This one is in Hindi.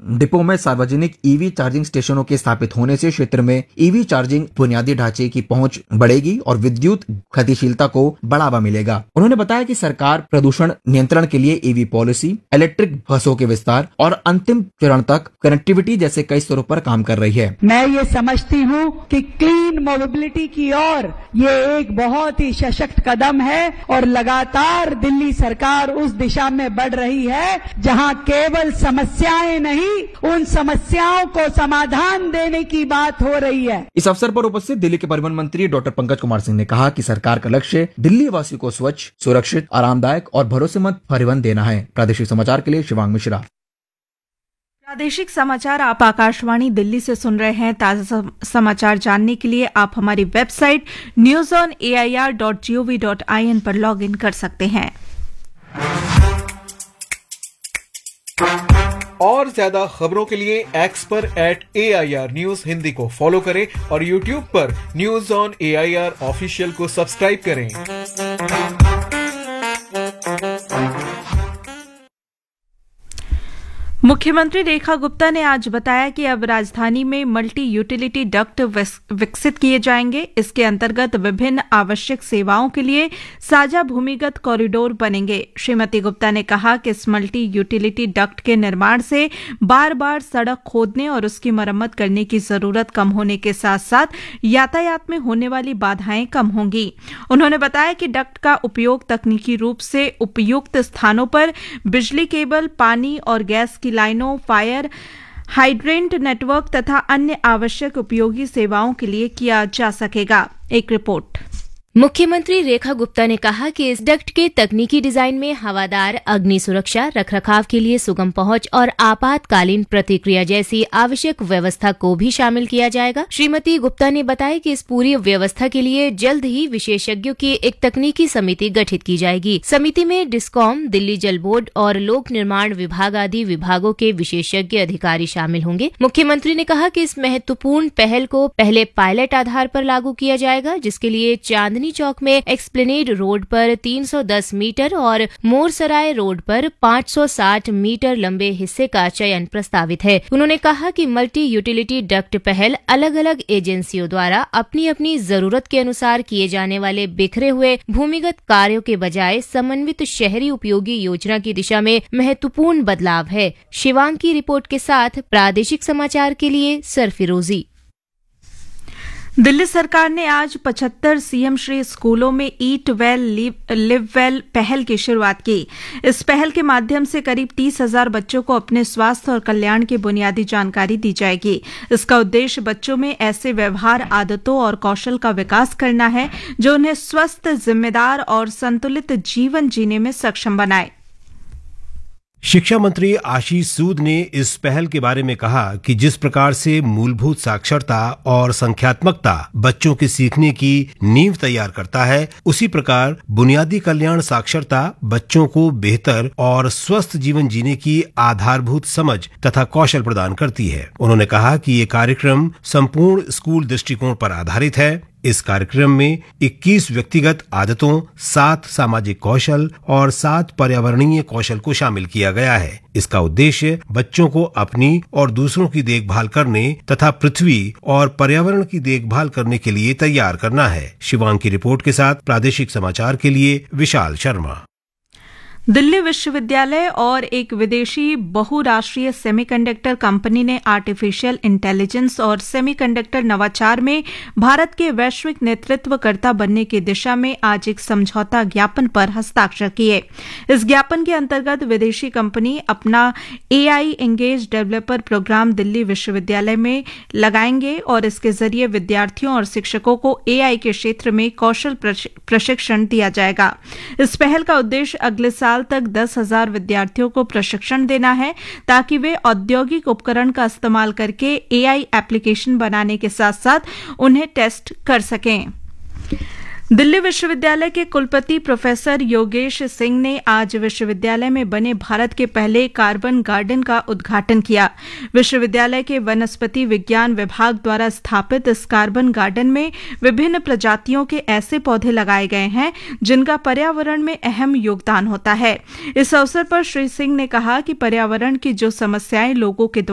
डिपो में सार्वजनिक ईवी चार्जिंग स्टेशनों के स्थापित होने से क्षेत्र में ईवी चार्जिंग बुनियादी ढांचे की पहुंच बढ़ेगी और विद्युत गतिशीलता को बढ़ावा मिलेगा। उन्होंने बताया कि सरकार प्रदूषण नियंत्रण के लिए ईवी पॉलिसी, इलेक्ट्रिक बसों के विस्तार और अंतिम चरण तक कनेक्टिविटी जैसे कई स्तरों पर काम कर रही है। मैं ये समझती हूँ कि क्लीन मोबिलिटी की ओर ये एक बहुत ही सशक्त कदम है और लगातार दिल्ली सरकार उस दिशा में बढ़ रही है जहाँ केवल समस्याएं नहीं, उन समस्याओं को समाधान देने की बात हो रही है। इस अवसर पर उपस्थित दिल्ली के परिवहन मंत्री डॉक्टर पंकज कुमार सिंह ने कहा कि सरकार का लक्ष्य दिल्ली वासियों को स्वच्छ, सुरक्षित, आरामदायक और भरोसेमंद परिवहन देना है। प्रादेशिक समाचार के लिए शिवांग मिश्रा। प्रादेशिक समाचार आप आकाशवाणी दिल्ली से सुन रहे हैं। ताजा समाचार जानने के लिए आप हमारी वेबसाइट newsonair.gov.in पर लॉगिन कर सकते हैं। और ज्यादा खबरों के लिए एक्स पर @AIR न्यूज हिंदी को फॉलो करें और यूट्यूब पर न्यूज ऑन AIR ऑफिशियल को सब्सक्राइब करें। मुख्यमंत्री रेखा गुप्ता ने आज बताया कि अब राजधानी में मल्टी यूटिलिटी डक्ट विकसित किए जाएंगे। इसके अंतर्गत विभिन्न आवश्यक सेवाओं के लिए साझा भूमिगत कॉरिडोर बनेंगे। श्रीमती गुप्ता ने कहा कि इस मल्टी यूटिलिटी डक्ट के निर्माण से बार बार सड़क खोदने और उसकी मरम्मत करने की जरूरत कम होने के साथ साथ यातायात में होने वाली बाधाएं कम होंगी। उन्होंने बताया कि डक्ट का उपयोग तकनीकी रूप से उपयुक्त स्थानों पर बिजली केबल, पानी और गैस की लाइनों, फायर हाइड्रेंट नेटवर्क तथा अन्य आवश्यक उपयोगी सेवाओं के लिए किया जा सकेगा। एक रिपोर्ट। मुख्यमंत्री रेखा गुप्ता ने कहा कि इस डक्ट के तकनीकी डिजाइन में हवादार, अग्नि सुरक्षा, रखरखाव के लिए सुगम पहुंच और आपातकालीन प्रतिक्रिया जैसी आवश्यक व्यवस्था को भी शामिल किया जाएगा। श्रीमती गुप्ता ने बताया कि इस पूरी व्यवस्था के लिए जल्द ही विशेषज्ञों की एक तकनीकी समिति गठित की जाएगी। समिति में डिस्कॉम, दिल्ली जल बोर्ड और लोक निर्माण विभाग आदि विभागों के विशेषज्ञ अधिकारी शामिल होंगे। मुख्यमंत्री ने कहा कि इस महत्वपूर्ण पहल को पहले पायलट आधार पर लागू किया जाएगा, जिसके लिए चांदनी चौक में एक्सप्लेनेड रोड पर 310 मीटर और मोरसराय रोड पर 560 मीटर लंबे हिस्से का चयन प्रस्तावित है। उन्होंने कहा कि मल्टी यूटिलिटी डक्ट पहल अलग अलग एजेंसियों द्वारा अपनी अपनी जरूरत के अनुसार किए जाने वाले बिखरे हुए भूमिगत कार्यों के बजाय समन्वित शहरी उपयोगी योजना की दिशा में महत्वपूर्ण बदलाव है। शिवांग की रिपोर्ट के साथ प्रादेशिक समाचार के लिए सरफिरोजी। दिल्ली सरकार ने आज 75 सीएम श्री स्कूलों में ईट वेल लिव वेल पहल की शुरुआत की। इस पहल के माध्यम से करीब 30,000 बच्चों को अपने स्वास्थ्य और कल्याण की बुनियादी जानकारी दी जाएगी। इसका उद्देश्य बच्चों में ऐसे व्यवहार, आदतों और कौशल का विकास करना है जो उन्हें स्वस्थ, जिम्मेदार और संतुलित जीवन जीने में सक्षम बनाए। शिक्षा मंत्री आशीष सूद ने इस पहल के बारे में कहा कि जिस प्रकार से मूलभूत साक्षरता और संख्यात्मकता बच्चों के सीखने की नींव तैयार करता है, उसी प्रकार बुनियादी कल्याण साक्षरता बच्चों को बेहतर और स्वस्थ जीवन जीने की आधारभूत समझ तथा कौशल प्रदान करती है। उन्होंने कहा कि ये कार्यक्रम संपूर्ण स्कूल दृष्टिकोण पर आधारित है। इस कार्यक्रम में 21 व्यक्तिगत आदतों, 7 सामाजिक कौशल और 7 पर्यावरणीय कौशल को शामिल किया गया है। इसका उद्देश्य बच्चों को अपनी और दूसरों की देखभाल करने तथा पृथ्वी और पर्यावरण की देखभाल करने के लिए तैयार करना है। शिवांग की रिपोर्ट के साथ प्रादेशिक समाचार के लिए विशाल शर्मा। दिल्ली विश्वविद्यालय और एक विदेशी बहुराष्ट्रीय सेमीकंडक्टर कंपनी ने आर्टिफिशियल इंटेलिजेंस और सेमीकंडक्टर नवाचार में भारत के वैश्विक नेतृत्वकर्ता बनने की दिशा में आज एक समझौता ज्ञापन पर हस्ताक्षर किए। इस ज्ञापन के अंतर्गत विदेशी कंपनी अपना AI engage developer programme Delhi विश्वविद्यालय में लगाएंगे और इसके जरिए विद्यार्थियों और शिक्षकों को AI के क्षेत्र में कौशल प्रशिक्षण दिया जाएगा। इस पहल का उद्देश्य अगले साल तक 10,000 विद्यार्थियों को प्रशिक्षण देना है ताकि वे औद्योगिक उपकरण का इस्तेमाल करके AI एप्लीकेशन बनाने के साथ साथ उन्हें टेस्ट कर सकें। दिल्ली विश्वविद्यालय के कुलपति प्रोफेसर योगेश सिंह ने आज विश्वविद्यालय में बने भारत के पहले कार्बन गार्डन का उद्घाटन किया। विश्वविद्यालय के वनस्पति विज्ञान विभाग द्वारा स्थापित इस कार्बन गार्डन में विभिन्न प्रजातियों के ऐसे पौधे लगाए गए हैं जिनका पर्यावरण में अहम योगदान होता है। इस अवसर पर श्री सिंह ने कहा कि पर्यावरण की जो समस्याएं लोगों के